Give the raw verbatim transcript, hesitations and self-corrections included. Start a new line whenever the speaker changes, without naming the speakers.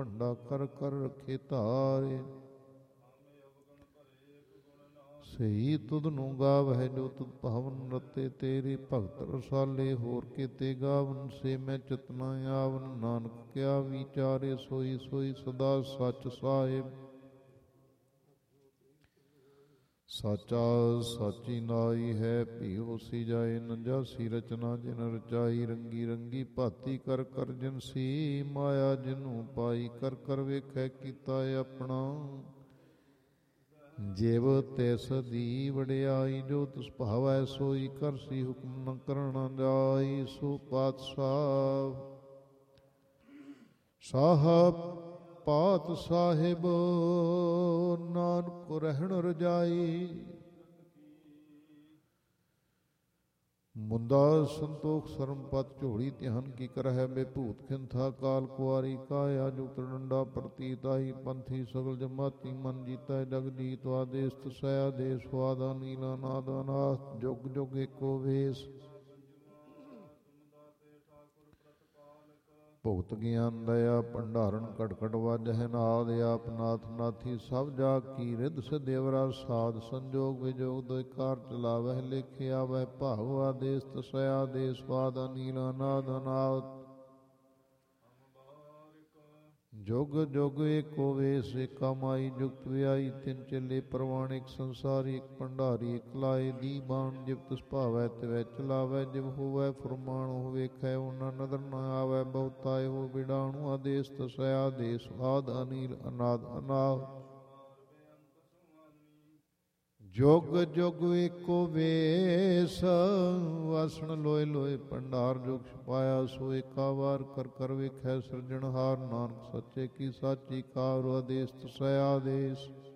ਝੰਡਾ ਕਰ ਕਰ ਰਖੇ ਧਾਰੇ। ਸਹੀ ਤੁਧ ਨੂੰ ਗਾਵਹਿ ਜੋ ਤੁਧ ਭਾਵਨ ਰਤੇ, ਤੇਰੇ ਭਗਤ ਰਸਾਲੇ ਹੋਰ ਕੀਤੇ ਗਾਵਨ। ਸੇ ਮੈਂ ਚਿਤਨਾ ਆਵਨ ਨਾਨਕ ਕਿਆ ਵਿਚਾਰੇ, ਸੋਈ ਸੋਈ ਸਦਾ ਸੱਚ ਸਾਹਿਬ। ਸਾਚਾ ਸਾਚੀ ਨਾਈ ਹੈ ਭੀ ਹੋਸੀ ਜਾਏ, ਨੰਜਾਸੀ ਰਚਨਾ ਜਿਨ ਰਚਾਈ। ਰੰਗੀ ਰੰਗੀ ਭਾਤੀ ਕਰ ਕਰ ਜਿਨਸੀ, ਮਾਇਆ ਜਿਨੂੰ ਪਾਈ ਕਰ ਕਰ ਵੇਖੈ ਕੀਤਾ ਆਪਣਾ। ਜਿਵ ਤਿਸ ਦੀ ਵਡਿਆਈ, ਜੋ ਤਿਸ ਭਾਵੈ ਸੋਈ ਕਰਸੀ, ਹੁਕਮ ਨ ਕਰਨਾ ਜਾਈ। ਸੋ ਪਾਤਸ਼ਾਹ ਸਾਹਿਬ ਪਾਤ ਸਾਹਿਬ, ਨਾਨਕ ਰਹਿਣ ਰਜਾਈ। ਮੁੰਦਾ ਸੰਤੋਖ ਸਰਮ ਪਤ ਝੋੜੀ, ਧਿਆਨ ਕੀ ਕਰਹਿ ਬੇਭੂਤ ਖਿੰਥਾ। ਕਾਲ ਕੁਆਰੀ ਕਾਇਆ ਜੁਗਤ ਡੰਡਾ ਪ੍ਰਤੀਤ ਆਈ, ਪੰਥੀ ਸਗਲ ਜਮਾਤੀ ਮਨ ਜੀਤੈ ਜਗ ਜੀਤ। ਆਦੇਸ ਤਸੈ ਆਦੇਸ ਸਵਾਦਾ ਨੀਲਾ ਨਾਦਾ ਨਾਥ, ਜੁਗ ਜੁਗ ਏਕੋ ਵੇਸ। ਭੁਗਤ ਗਿਆਨ ਦਇਆ ਭੰਡਾਰਨ ਘਟ ਘਟ ਵਾਜਹਿ ਨਾਦ। ਆਪ ਨਾਥ ਨਾਥੀ ਸਭ ਜਾ ਕੀ ਰਿਧ ਸਿਦੇਵਰਾ ਸਾਧ। ਸੰਜੋਗ ਵਿਜੋਗ ਦੋਇ ਕਾਰ ਚਲਾਵਹਿ, ਲੇਖੇ ਆਵਹਿ ਭਾਵ। ਆਦੇਸ ਤਸੈ ਆਦੇਸ ਸਵਾਦ ਨੀਲਾ ਨਾਦ ਅਨਾਦ। ਜੁਗ ਜੁਗ ਏਕੋ ਵੇਸ ਏਕਾ ਮਾਈ, ਜੁਗਤ ਵਿਆਈ ਤਿੰਨ ਚੇਲੇ ਪ੍ਰਵਾਣ। ਇੱਕ ਸੰਸਾਰੀ ਇੱਕ ਭੰਡਾਰੀ ਇੱਕ ਲਾਏ, ਦੀ ਬਾਣ ਜਿਵ ਤਿਸ ਭਾਵੈ ਤਿਵੈ ਚਲਾਵੈ। ਜਿਵ ਹੋਵੈ ਫੁਰਮਾਨ ਉਹ ਵੇਖੈ, ਉਹਨਾਂ ਨਦਰ ਨ ਆਵੈ। ਬਹੁਤਾ ਇਹੋ ਬਿਡਾਣੂ, ਆਦੇਸ ਤਸੈ ਆਦੇਸ ਆਦ ਅਨੀਲ ਅਨਾਦ ਅਨਾਦ। ਜੁਗ ਜੁਗ ਏਕੋ ਵੇਸ, ਵਾਸਣ ਲੋਏ ਲੋਏ ਭੰਡਾਰ। ਜੁਗ ਛਪਾਇਆ ਸੋ ਏਕਾ ਵਾਰ, ਕਰ ਕਰ ਵੇਖੈ ਸਿਰਜਣਹਾਰ। ਨਾਨਕ ਸੱਚੇ ਕੀ ਸਾਚੀ ਕਾਰ, ਆਦੇਸ ਤਸੈ ਆਦੇਸ